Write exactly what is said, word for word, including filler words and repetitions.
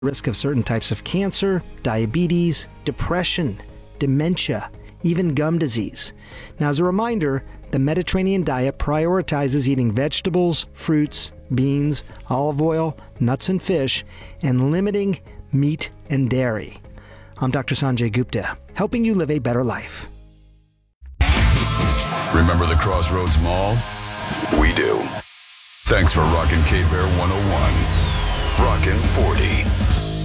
risk of certain types of cancer, diabetes, depression, dementia, even gum disease. Now, as a reminder, the Mediterranean diet prioritizes eating vegetables, fruits, beans, olive oil, nuts and fish, and limiting meat and dairy. I'm Doctor Sanjay Gupta, helping you live a better life. Remember the Crossroads Mall? We do. Thanks for rocking K-Bear one oh one. Rockin' forty.